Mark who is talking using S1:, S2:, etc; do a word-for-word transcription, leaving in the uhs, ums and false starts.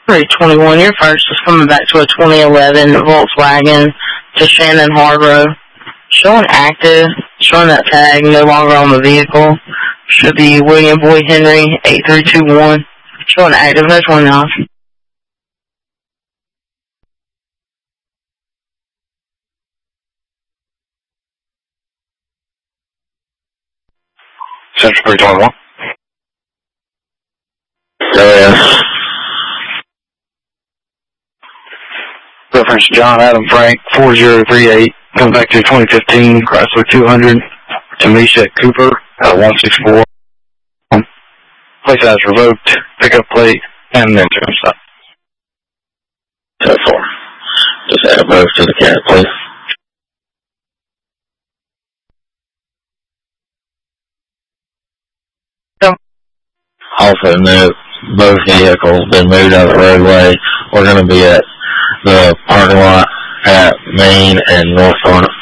S1: three twenty-one, your first is coming back to a twenty eleven Volkswagen to Shannon Harborough. Showing active, showing that tag, no longer on the vehicle. Should be William Boyd Henry, eight three two one. Showing active, no twenty-nine.
S2: Central three twenty-one.
S3: Yes.
S2: Reference John Adam Frank, four zero three eight. Comes back to twenty fifteen Chrysler two hundred. To Meshack Cooper, uh, one six four. Um, place as revoked, pickup plate, and then turn stop.
S3: So far. Just add both to the cat, please.
S1: So,
S3: also note, both vehicles been moved out of the roadway. We're going to be at the parking lot at Main and North Thorn